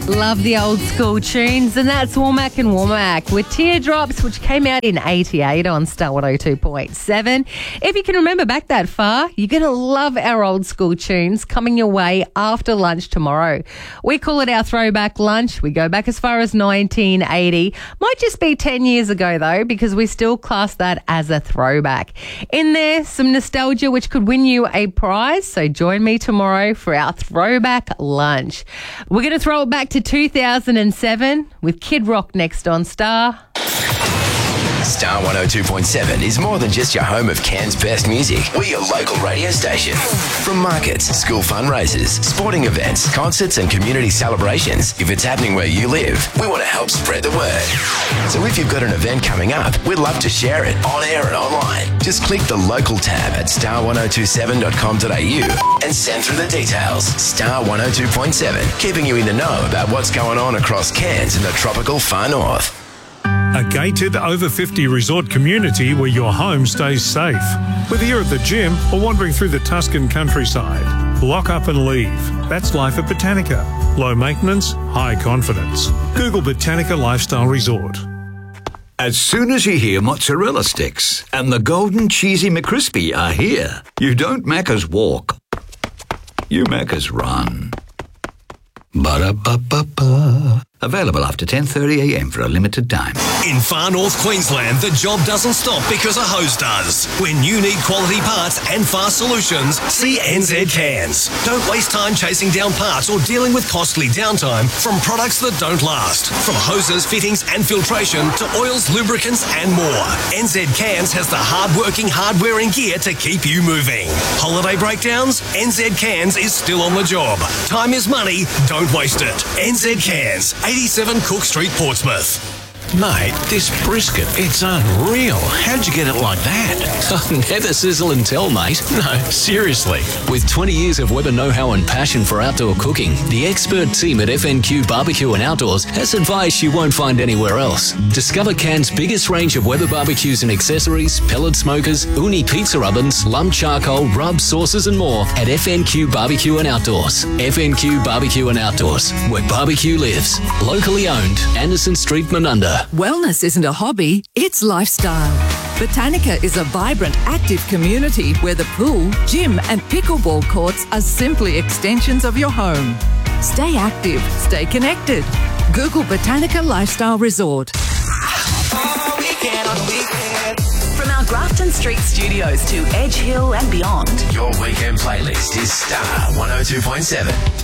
Love the old school tunes, and that's Womack and Womack with Teardrops, which came out in 88 on Star 102.7. If you can remember back that far, you're going to love our old school tunes coming your way after lunch tomorrow. We call it our throwback lunch. We go back as far as 1980. Might just be 10 years ago, though, because we still class that as a throwback. In there, some nostalgia, which could win you a prize. So join me tomorrow for our throwback lunch. We're going to throw it back to 2007 with Kid Rock next on Star. Star 102.7 is more than just your home of Cairns' best music. We're your local radio station. From markets, school fundraisers, sporting events, concerts and community celebrations, if it's happening where you live, we want to help spread the word. So if you've got an event coming up, we'd love to share it on air and online. Just click the local tab at star1027.com.au and send through the details. Star 102.7, keeping you in the know about what's going on across Cairns and the tropical far north. A gated over 50 resort community where your home stays safe. Whether you're at the gym or wandering through the Tuscan countryside, lock up and leave. That's life at Botanica. Low maintenance, high confidence. Google Botanica Lifestyle Resort. As soon as you hear mozzarella sticks and the golden cheesy McCrispy are here, you don't Macca's walk. You Macca's run. Ba-da-ba-ba-ba. Available after 10:30am for a limited time. In far north Queensland, the job doesn't stop because a hose does. When you need quality parts and fast solutions, see NZ Cairns. Don't waste time chasing down parts or dealing with costly downtime from products that don't last. From hoses, fittings and filtration to oils, lubricants and more. NZ Cairns has the hard-working hardware and gear to keep you moving. Holiday breakdowns? NZ Cairns is still on the job. Time is money, don't waste it. NZ Cairns, 87 Cook Street, Portsmouth. Mate, this brisket, it's unreal. How'd you get it like that? Never sizzle and tell, mate. No, seriously. With 20 years of Weber know-how and passion for outdoor cooking, the expert team at FNQ Barbecue and Outdoors has advice you won't find anywhere else. Discover Cairns' biggest range of Weber barbecues and accessories, pellet smokers, uni pizza ovens, lump charcoal, rubs, sauces and more at FNQ Barbecue and Outdoors. FNQ Barbecue and Outdoors, where barbecue lives. Locally owned, Anderson Street, Menunda. Wellness isn't a hobby, it's lifestyle. Botanica is a vibrant, active community where the pool, gym and pickleball courts are simply extensions of your home. Stay active, stay connected. Google Botanica Lifestyle Resort. From our Grafton Street studios to Edge Hill and beyond, Your weekend playlist is Star 102.7.